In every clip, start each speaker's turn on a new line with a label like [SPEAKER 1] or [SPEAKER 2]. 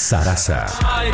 [SPEAKER 1] Sarasa.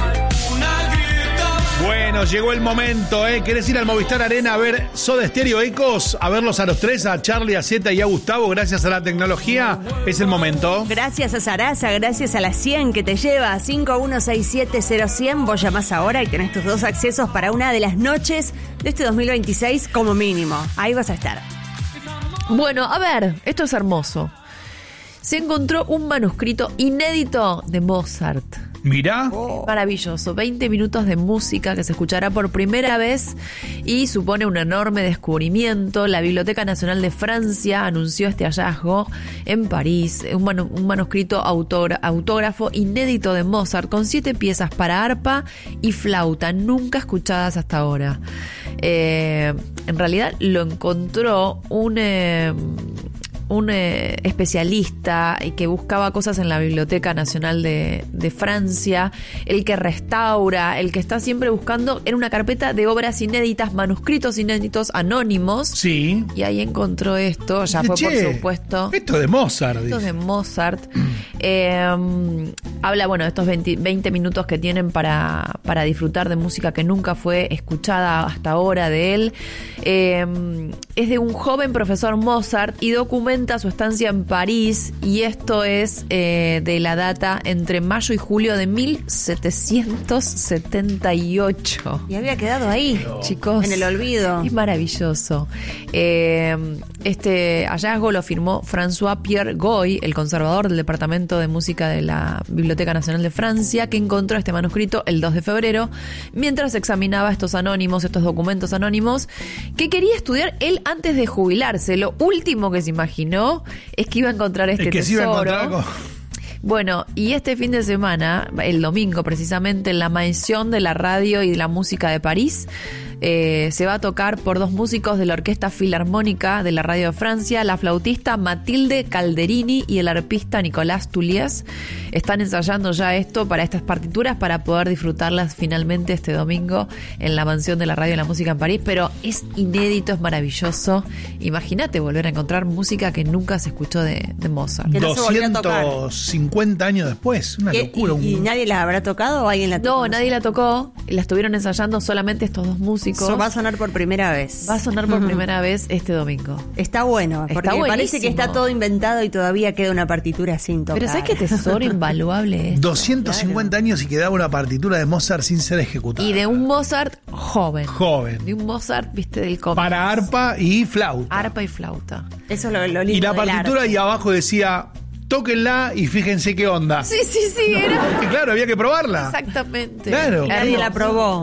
[SPEAKER 2] Bueno, llegó el momento, ¿eh? ¿Querés ir al Movistar Arena a ver Soda Stereo Ecos? A verlos a los tres, a Charlie, a Zeta y a Gustavo, gracias a la tecnología. Es el momento.
[SPEAKER 3] Gracias a Sarasa, gracias a la 100 que te lleva 51670100. Vos llamás ahora y tenés tus 2 accesos para una de las noches de este 2026 como mínimo. Ahí vas a estar.
[SPEAKER 4] Bueno, a ver, esto es hermoso. Se encontró un manuscrito inédito de Mozart.
[SPEAKER 2] Mirá.
[SPEAKER 4] Maravilloso, 20 minutos de música que se escuchará por primera vez y supone un enorme descubrimiento. La Biblioteca Nacional de Francia anunció este hallazgo en París, un manuscrito autógrafo inédito de Mozart con 7 piezas para arpa y flauta, nunca escuchadas hasta ahora. En realidad lo encontró un especialista que buscaba cosas en la Biblioteca Nacional de Francia, el que restaura, el que está siempre buscando en una carpeta de obras inéditas, manuscritos inéditos, anónimos.
[SPEAKER 2] Sí.
[SPEAKER 4] Y ahí encontró esto, ya fue por supuesto.
[SPEAKER 2] Esto es de Mozart.
[SPEAKER 4] Esto es de Mozart. Habla, bueno, de estos 20 minutos que tienen para disfrutar de música que nunca fue escuchada hasta ahora de él. Es de un joven profesor Mozart y documenta su estancia en París, y esto es de la data entre mayo y julio de 1778.
[SPEAKER 3] Y había quedado ahí,
[SPEAKER 4] chicos,
[SPEAKER 3] en el olvido.
[SPEAKER 4] Es maravilloso. Este hallazgo lo firmó François Pierre Goy, el conservador del Departamento de Música de la Biblioteca Nacional de Francia, que encontró este manuscrito el 2 de febrero, mientras examinaba estos documentos anónimos, que quería estudiar él antes de jubilarse. Lo último que se imaginó es que iba a encontrar este tesoro. Se iba a encontrar con... Bueno, y este fin de semana, el domingo precisamente, en la Mansión de la Radio y de la Música de París, se va a tocar por 2 músicos de la Orquesta Filarmónica de la Radio de Francia, la flautista Matilde Calderini y el arpista Nicolas Tullies. Están ensayando ya esto para estas partituras para poder disfrutarlas finalmente este domingo en la Mansión de la Radio y la Música en París, pero es inédito, es maravilloso. Imagínate volver a encontrar música que nunca se escuchó de Mozart.
[SPEAKER 3] Que no
[SPEAKER 2] 250 años después, una locura.
[SPEAKER 3] ¿Y nadie la habrá tocado o alguien la tocó?
[SPEAKER 4] No, nadie la tocó, la estuvieron ensayando solamente estos 2 músicos.
[SPEAKER 3] Eso va a sonar por primera vez.
[SPEAKER 4] Va a sonar por primera vez este domingo.
[SPEAKER 3] Está bueno, porque me parece que está todo inventado y todavía queda una partitura sin tocar.
[SPEAKER 4] Pero ¿sabes qué tesoro invaluable es?
[SPEAKER 2] 250 años y quedaba una partitura de Mozart sin ser ejecutada.
[SPEAKER 4] Y de un Mozart joven.
[SPEAKER 2] De
[SPEAKER 4] un Mozart, viste, del cómic.
[SPEAKER 2] Para arpa y flauta.
[SPEAKER 4] Arpa y flauta.
[SPEAKER 3] Eso es lo lindo.
[SPEAKER 2] Y la partitura ahí abajo decía... Tóquenla y fíjense qué onda.
[SPEAKER 4] Sí, era.
[SPEAKER 2] Porque claro, había que probarla.
[SPEAKER 4] Exactamente.
[SPEAKER 2] Claro.
[SPEAKER 3] Nadie la probó.